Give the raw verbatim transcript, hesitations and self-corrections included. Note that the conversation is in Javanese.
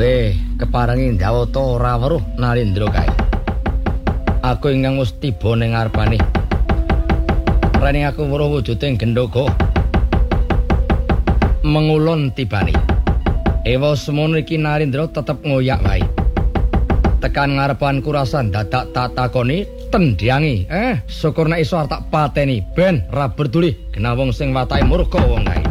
kowe keparengi ndawata ora weruh Nalindra kae. Aku ingkang wis tiba ning ngarepane. Rene aku weruh wujuding Gendhoga. Mengulon tibane. Ewa semono iki Nalindra tetep ngoyak wae. Tekan ngarepanku rasa dadak tak takoni tendyangi. Eh, syukur nek iso tak pateni ben ra berduli genah wong sing watake murka wong kae.